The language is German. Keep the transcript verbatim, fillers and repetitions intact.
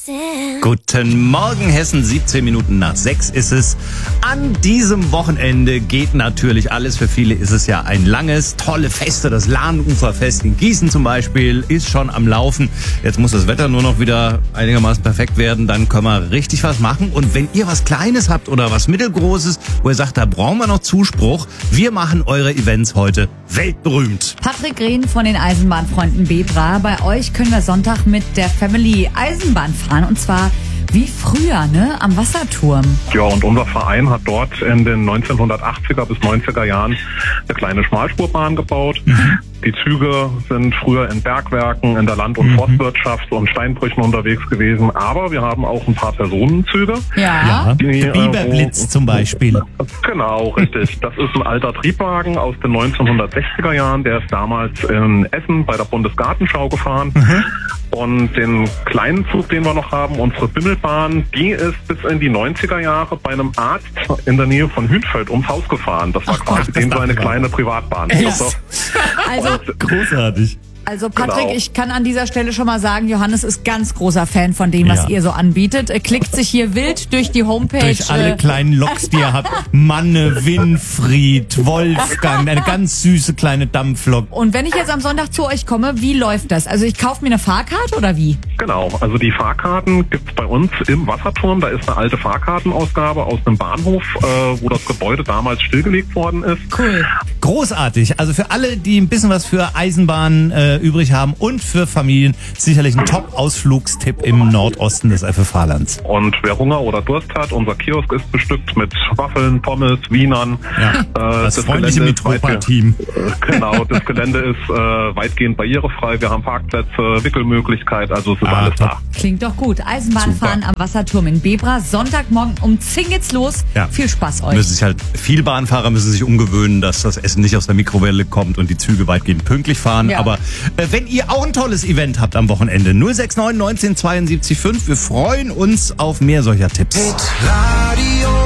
Guten Morgen, Hessen, siebzehn Minuten nach sechs ist es. An diesem Wochenende geht natürlich alles. Für viele ist es ja ein langes, tolle Feste. Das Lahnuferfest in Gießen zum Beispiel ist schon am Laufen. Jetzt muss das Wetter nur noch wieder einigermaßen perfekt werden. Dann können wir richtig was machen. Und wenn ihr was Kleines habt oder was Mittelgroßes, wo ihr sagt, da brauchen wir noch Zuspruch, wir machen eure Events heute weltberühmt. Patrick Rehn von den Eisenbahnfreunden Bebra. Bei euch können wir Sonntag mit der Family Eisenbahn fahren. Und zwar wie früher, ne? Am Wasserturm. Ja, und unser Verein hat dort in den neunzehnhundertachtziger bis neunziger Jahren eine kleine Schmalspurbahn gebaut. Mhm. Die Züge sind früher in Bergwerken, in der Land- und mhm. Forstwirtschaft und Steinbrüchen unterwegs gewesen. Aber wir haben auch ein paar Personenzüge. Ja, ja. Die, Biberblitz äh, zum Beispiel. Genau, richtig. Das ist ein alter Triebwagen aus den neunzehnhundertsechziger Jahren. Der ist damals in Essen bei der Bundesgartenschau gefahren. Mhm. Und den kleinen Zug, den wir noch haben, unsere Bimmelbahn, die ist bis in die neunziger Jahre bei einem Arzt in der Nähe von Hünfeld ums Haus gefahren. Das war Ach, quasi den so eine kleine Privatbahn. Yes. Also, großartig. Also Patrick, Genau. ich kann an dieser Stelle schon mal sagen, Johannes ist ganz großer Fan von dem, was Ja. ihr so anbietet. Er klickt sich hier wild durch die Homepage. Durch alle kleinen Loks, die ihr habt. Manne, Winfried, Wolfgang, eine ganz süße kleine Dampflok. Und wenn ich jetzt am Sonntag zu euch komme, wie läuft das? Also ich kaufe mir eine Fahrkarte oder wie? Genau, also die Fahrkarten gibt's bei uns im Wasserturm. Da ist eine alte Fahrkartenausgabe aus einem Bahnhof, äh, wo das Gebäude damals stillgelegt worden ist. Cool. Großartig. Also für alle, die ein bisschen was für Eisenbahn äh, übrig haben und für Familien sicherlich ein Top-Ausflugstipp im Nordosten des F F H-Lands. Und wer Hunger oder Durst hat, unser Kiosk ist bestückt mit Waffeln, Pommes, Wienern. Ja, äh, das, das freundliche Gelände ist Mitropa-Team. weitgehend- Genau, das Gelände ist äh, weitgehend barrierefrei. Wir haben Parkplätze, Wickelmöglichkeit, also es ist Ah, alles top. da. Klingt doch gut. Eisenbahnfahren am Wasserturm in Bebra. Sonntagmorgen um zehn geht's los. Ja. Viel Spaß euch. Müssen sich halt, viel Bahnfahrer müssen sich umgewöhnen, dass das Essen nicht aus der Mikrowelle kommt und die Züge weitgehend pünktlich fahren. Ja. Aber äh, wenn ihr auch ein tolles Event habt am Wochenende, null sechs neun neunzehn zweiundsiebzig fünf, wir freuen uns auf mehr solcher Tipps. Hit Radio.